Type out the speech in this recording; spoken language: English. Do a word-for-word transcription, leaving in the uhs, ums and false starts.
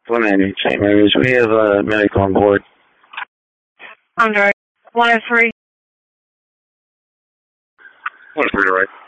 one ninety, Saint Mary's. We have a uh, medic on board. Andre, one oh three. one oh three, right.